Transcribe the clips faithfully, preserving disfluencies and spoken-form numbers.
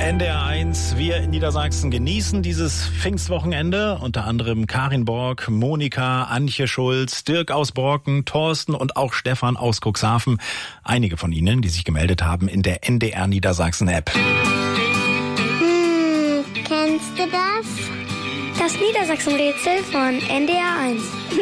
N D R eins, wir in Niedersachsen genießen dieses Pfingstwochenende. Unter anderem Karin Borg, Monika, Antje Schulz, Dirk aus Borken, Thorsten und auch Stefan aus Cuxhaven. Einige von Ihnen, die sich gemeldet haben in der N D R Niedersachsen App. Hm, kennst du das? Das Niedersachsen-Rätsel von N D R eins.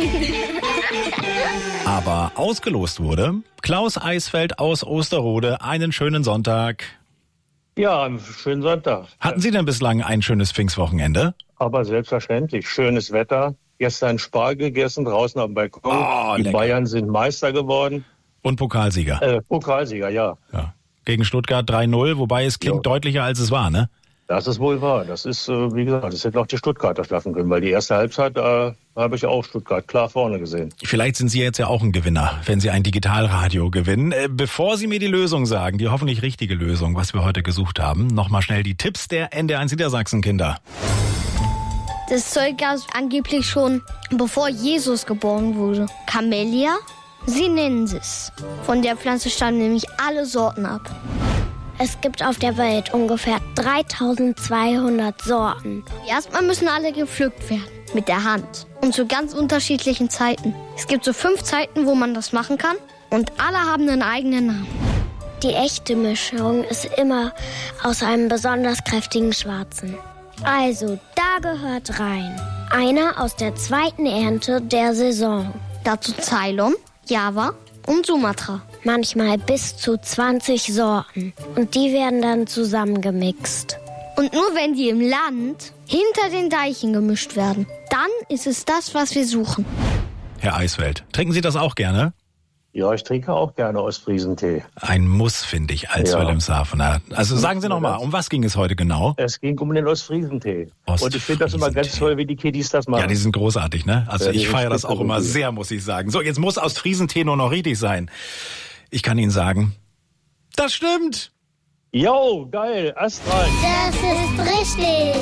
Aber ausgelost wurde Klaus Eisfeld aus Osterode. Einen schönen Sonntag. Ja, einen schönen Sonntag. Hatten Sie denn bislang ein schönes Pfingstwochenende? Aber selbstverständlich. Schönes Wetter. Gestern Spargel gegessen, draußen am Balkon. Oh, Die lecker. Bayern sind Meister geworden. Und Pokalsieger. Äh, Pokalsieger, ja. Ja. Gegen Stuttgart drei null, wobei es klingt Ja. deutlicher, als es war, ne? Das ist wohl wahr. Das ist, äh, wie gesagt, das hätten auch die Stuttgarter schaffen können, weil die erste Halbzeit, äh, habe ich auch Stuttgart klar vorne gesehen. Vielleicht sind Sie jetzt ja auch ein Gewinner, wenn Sie ein Digitalradio gewinnen. Äh, bevor Sie mir die Lösung sagen, die hoffentlich richtige Lösung, was wir heute gesucht haben, nochmal schnell die Tipps der N D R eins Niedersachsen-Kinder. Das Zeug gab es angeblich schon, bevor Jesus geboren wurde. Camellia sinensis. Von der Pflanze stammen nämlich alle Sorten ab. Es gibt auf der Welt ungefähr dreitausendzweihundert Sorten. Erstmal müssen alle gepflückt werden. Mit der Hand. Und zu ganz unterschiedlichen Zeiten. Es gibt so fünf Zeiten, wo man das machen kann. Und alle haben einen eigenen Namen. Die echte Mischung ist immer aus einem besonders kräftigen Schwarzen. Also, da gehört rein einer aus der zweiten Ernte der Saison. Dazu Ceylon, Java und Sumatra. Manchmal bis zu zwanzig Sorten. Und die werden dann zusammengemixt. Und nur wenn die im Land hinter den Deichen gemischt werden, dann ist es das, was wir suchen. Herr Eisfeld, trinken Sie das auch gerne? Ja, ich trinke auch gerne Ostfriesentee. Ein Muss, finde ich, als Ja. Wilhelmshavener. Also sagen Sie nochmal, um was ging es heute genau? Es ging um den Ostfriesentee. Und ich finde das immer ganz Ostfriesentee. toll, wie die Kiddies das machen. Ja, die sind großartig, ne? Also Ja, die ich sind feiere das spitze auch immer gut. sehr, muss ich sagen. So, jetzt muss Ostfriesentee nur noch richtig sein. Ich kann Ihnen sagen, das stimmt. Jo, geil, astrein. Das ist richtig.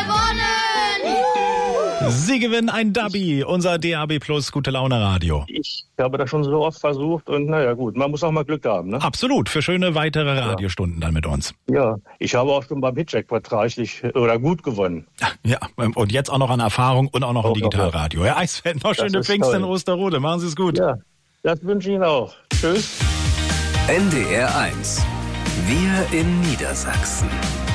Sie gewinnen ein Dubby, unser D A B Plus Gute Laune Radio. Ich habe das schon so oft versucht und naja gut, man muss auch mal Glück haben, ne? Absolut, für schöne weitere Radiostunden dann mit uns. Ja, ich habe auch schon beim Hitjackpot reichlich oder gut gewonnen. Ja, und jetzt auch noch an Erfahrung und auch noch ein Auch noch Digitalradio. Herr Eisfeld, noch schöne ist Pfingsten in toll. Osterode. Machen Sie es gut. Ja, das wünsche ich Ihnen auch. Tschüss. N D R eins. Wir in Niedersachsen.